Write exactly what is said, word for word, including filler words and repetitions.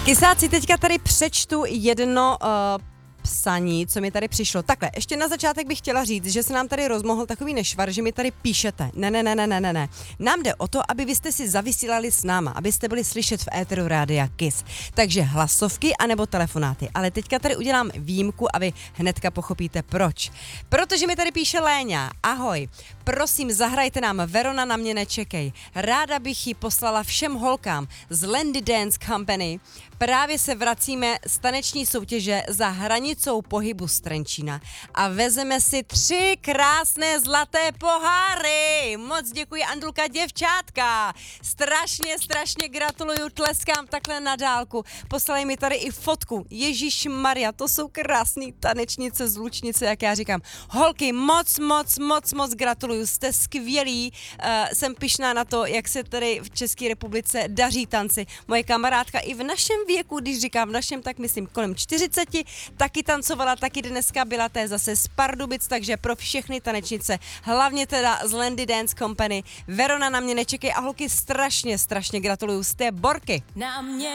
Kysáci, teďka tady přečtu jedno uh, psaní, co mi tady přišlo. Takhle, ještě na začátek bych chtěla říct, že se nám tady rozmohl takový nešvar, že mi tady píšete. Ne, ne, ne, ne, ne, ne, ne. Nám jde o to, aby vy jste si zavysílali s náma, abyste byli slyšet v éteru Rádia Kiss. Takže hlasovky anebo telefonáty. Ale teďka tady udělám výjimku a vy hnedka pochopíte proč. Protože mi tady píše Léňa. Ahoj, prosím, zahrajte nám Verona na mě nečekej. Ráda bych ji poslala všem holkám z Landy Dance Company. Právě se vracíme z taneční soutěže za hranicou pohybu z Trenčína a vezeme si tři krásné zlaté poháry. Moc děkuji, Andulka, děvčátka. Strašně, strašně gratuluju, tleskám takhle na dálku. Poslali mi tady i fotku. Ježíš Maria, to jsou krásný tanečnice z Lučnice, jak já říkám. Holky, moc, moc, moc, moc gratuluju, jste skvělí. Uh, jsem pyšná na to, jak se tady v České republice daří tanci. Moje kamarádka i v našem věku, když říkám v našem, tak myslím kolem čtyřiceti, taky tancovala, taky dneska byla té zase z Pardubic, takže pro všechny tanečnice, hlavně teda z Landy Dance Company. Verona na mě nečekej a holky strašně, strašně gratuluju, jste borky. Na mě